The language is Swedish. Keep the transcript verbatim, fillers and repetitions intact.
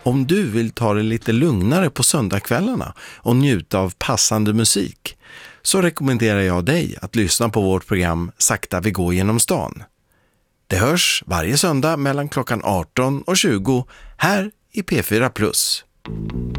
Om du vill ta det lite lugnare på söndagskvällarna och njuta av passande musik, så rekommenderar jag dig att lyssna på vårt program Sakta vi går genom stan. Det hörs varje söndag mellan klockan arton och tjugo här i P fyra Plus.